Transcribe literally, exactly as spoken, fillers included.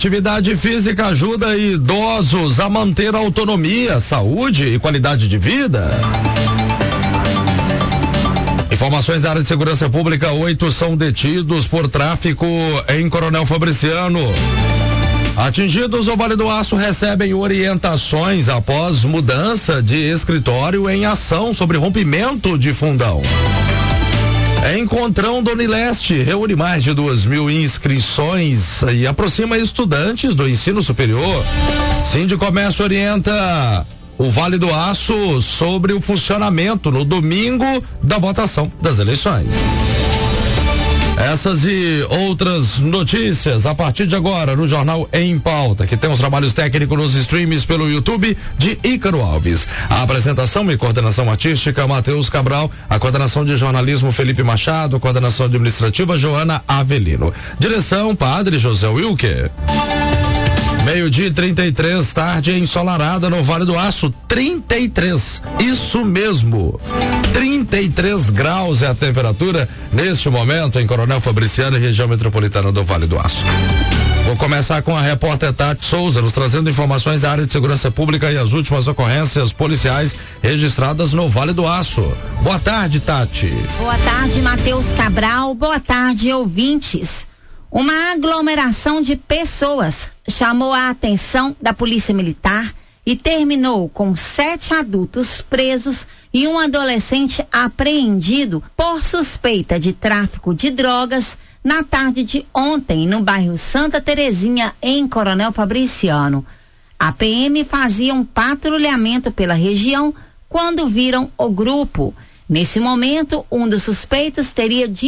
Atividade física ajuda idosos a manter a autonomia, saúde e qualidade de vida. Informações da área de segurança pública: oito são detidos por tráfico em Coronel Fabriciano. Atingidos o Vale do Aço recebem orientações após mudança de escritório em ação sobre rompimento de fundão. Encontrão do Unileste reúne mais de duas mil inscrições e aproxima estudantes do ensino superior. Sindicomércio orienta o Vale do Aço sobre o funcionamento no domingo da votação das eleições. Essas e outras notícias a partir de agora no Jornal Em Pauta, que tem os trabalhos técnicos nos streams pelo YouTube de Ícaro Alves. A apresentação e coordenação artística Matheus Cabral, a coordenação de jornalismo Felipe Machado, a coordenação administrativa Joana Avelino. Direção Padre José Wilker. Meio-dia e trinta e três, tarde ensolarada no Vale do Aço, trinta e três. Isso mesmo, trinta e três graus é a temperatura neste momento em Coronel Fabriciano e região metropolitana do Vale do Aço. Vou começar com a repórter Tati Souza, nos trazendo informações da área de segurança pública e as últimas ocorrências policiais registradas no Vale do Aço. Boa tarde, Tati. Boa tarde, Matheus Cabral. Boa tarde, ouvintes. Uma aglomeração de pessoas chamou a atenção da Polícia Militar e terminou com sete adultos presos e um adolescente apreendido por suspeita de tráfico de drogas na tarde de ontem no bairro Santa Terezinha, em Coronel Fabriciano. A P M fazia um patrulhamento pela região quando viram o grupo. Nesse momento, um dos suspeitos teria